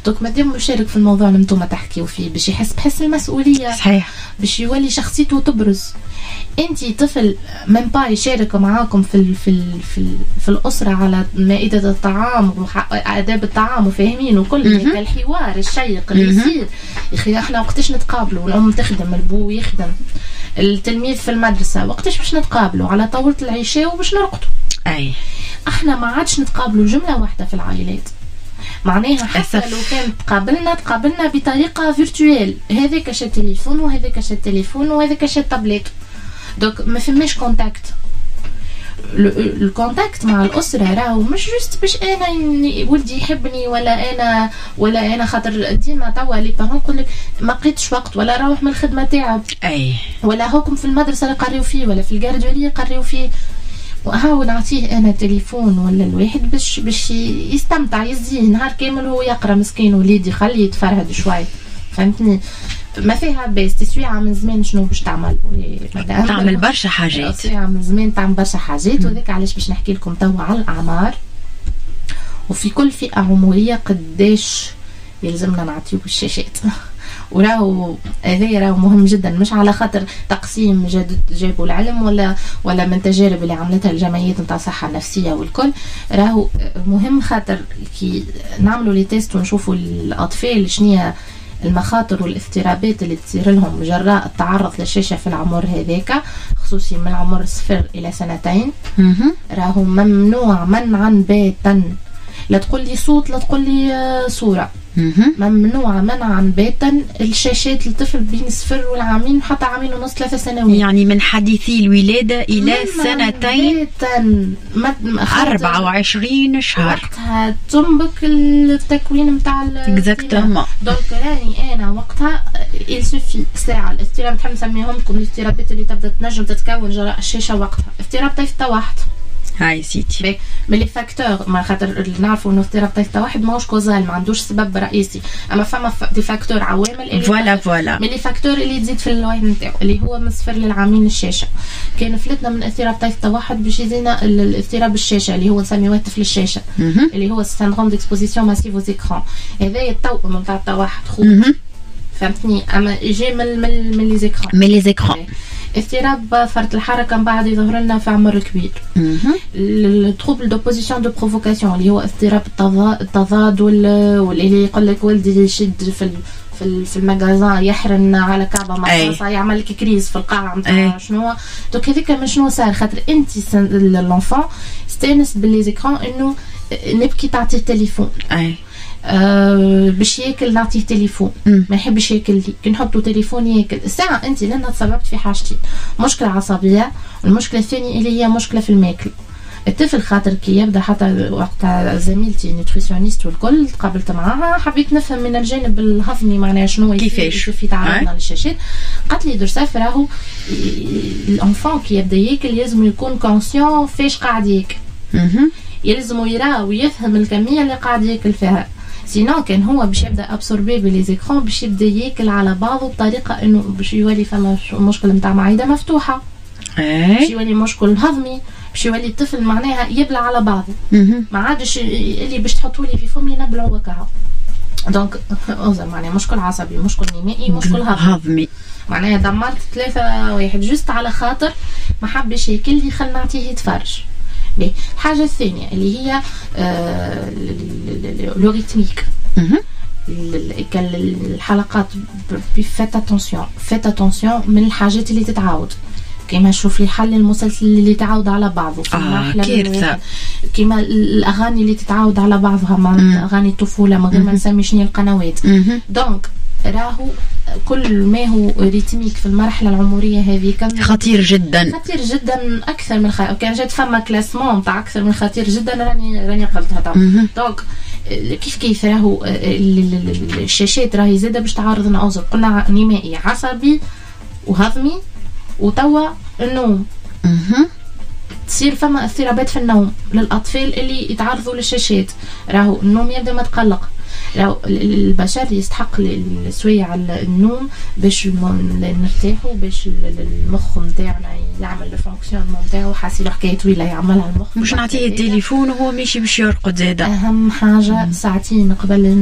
دوك مادام يشارك في الموضوع اللي نتوما تحكيو فيه باش يحس بحس المسؤوليه، صحيح، باش يولي شخصيته تبرز. انتي طفل من با يشارك معاكم في الاسره على مائده الطعام واداب الطعام وفاهمين وكل هيك الحوار الشيق اللي يصير. يا اخي احنا وقتاش نتقابلوا؟ الام تخدم، البو يخدم، التلميذ في المدرسه، وقتاش باش نتقابلوا؟ على طاوله العشاء وباش نرقدوا. اي احنا ما عادش نتقابلوا جمله واحده في العائلات. معناها حتى لو كان تقابلنا بطريقه فيرتوال، هذاك شا تليفون وهذاك شا تليفون وهذاك شا تابلت، دوك ما فماش كونتاكت. الكونتاكت مع الاسره راهو مش جست باش انا ولدي يحبني ولا انا خاطر ديما توا لي بارون نقول لك ما لقيتش وقت، ولا روح من الخدمه تاعو، اي ولا هاكم في المدرسه اللي قريو فيه ولا في الجاردوريه قريو فيه، وهاو نعطيه انا تليفون ولا الواحد باش يستمتع، يزيه نهار كامل هو يقرا مسكين وليدي، خليه يتفرهد شوي، فهمتني؟ ما فيها بس تسويعه من زمان شنو باش تعمل؟ تعمل برشا حاجات، تسويعه من زمان تعمل برشا حاجات. وذاك علاش باش نحكي لكم توا على الاعمار، وفي كل فئه عمريه قداش يلزمنا نعطيو الشاشات. وراهو هذا راهو مهم جدا، مش على خاطر تقسيم جابوا العلم ولا من تجارب اللي عملتها الجمعيات نتاع الصحه النفسيه والكل، راهو مهم خاطر كي نعملوا لي تيست ونشوفوا الاطفال شنية المخاطر والاضطرابات اللي تصير لهم جراء التعرض للشاشه في العمر هذاك، خصوصي من العمر 0 إلى 2 سنين. راهو ممنوع منعا باتا، لا تقول لي صوت لا تقول لي صوره، ممنوع منعا باتا الشاشات للطفل بين 0 والعامين وحتى عامين ونص 3 سنوات، يعني من حديثي الولادة إلى 2 سنتين 24 شهر وقتها تنبك التكوين متاع اكزاكتومون. دونك راني انا وقتها يسوفي ساعه الاضطراب تحب نسميهم لكم الاضطرابات اللي تبدا تنجم تتكون جراء الشاشه وقتها. اضطراب طيف واحد هاي سيتي من لي فاكتور، ما خاطر نعرفوا انه اضطراب طيف واحد ماهوش كوزال، ما عندوش سبب رئيسي، اما فما دي فاكتور عوامل فوالا من لي فاكتور اللي تزيد في الوزن نتاعو اللي هو من 0 للعامين الشاشه. كان فلتنا من اضطراب طيف واحد باش يزينا الاضطراب الشاشه اللي هو نسميوه طفل الشاشه اللي هو سيندروم ديكسبوزيسيون ماسيف aux écrans. هذا التوأم نتاع واحد خوف، فهمتني؟ اما يجي من لي زيكران اضطراب فرط الحركه من بعد يظهر لنا في عمر كبير. التروبل دوبوزيسيون دو بروفوكاسيون اللي هو اضطراب التضاد واللي يقول لك ولدي يشد في المغازان يحرن على كعبه مقصاصه يعمل لك كريز في القاعه نتاع شنو. دوك هذيك من شنو صار؟ خاطر انت لونفون استانس باللي زيكران انه نبكي تعطي التليفون باش ياكل نعطيه تليفون، ما يحبش ياكل لي، كي نحطوا تليفون ياكل. الساعه انت لانها تسببت في حاجتين، مشكله عصبيه والمشكله الثانيه اللي هي مشكله في الماكل. الطفل خاطر كي يبدا حتى وقت زميلتي نيوتريسيونيست والكل تقابلت معاها حبيت نفهم من الجانب الهضمي معناها شنو كيفاش يتعرضنا للشاشات. قالت لي درساف راهو الانفون كي يبدا ياكل لازم يكون كونسيون فاش قاعد ياكل، يلزم يرى ويفهم الكميه اللي قاعد ياكل فيها، سينو كان هو باش يبدا ابسوربي بلي زيكرون باش يبدا ياكل على بعضه بطريقه انه باش يولي فما مشكل نتاع معده مفتوحه، باش يولي مشكل هضمي، باش يولي الطفل معناها يبلع على بعضه، ما عادش اللي باش تحطوا لي في فمي نبلع وكاع. دونك معناها مشكل عصبي، مشكل نمائي، مشكل هضمي، معناها دمرت 3 واحد جست على خاطر ما حبش ياكل لي، خل نعطيه يتفرج. الحاجة الثانية اللي هي لوريتميك، الحلقات فات اتونسيون من الحاجات اللي تتعاود، كيما نشوف لي حل المسلسل اللي تعاود على بعضه، كيما الاغاني اللي تتعاود على بعضها مع اغاني الطفوله من غير ما نسمي شنو القنوات. دونك راهو كل ما هو ريتميك في المرحله العمريه هذه كان خطير جدا اكثر من كان جات فما كلاسمون تاع اكثر من خطير جدا راني قلتها تو. دونك كيف راهو الشاشات راهي زاده باش تعرضنا اوزر، قلنا نمائي عصبي وهضمي، وتوا النوم تصير فما اضطرابات في النوم للاطفال اللي يتعرضوا للشاشات. راهو النوم يبدا متقلق، راهو البشر يستحق السويع النوم باش نرتاحوا، باش المخ نتاعنا يعمل الفونكسيونمون نتاعو، حاسيلو حكايه طويله يعملها المخ، مش نعطيه التليفون وهو ماشي باش يرقد. زاده اهم حاجه ساعتين قبل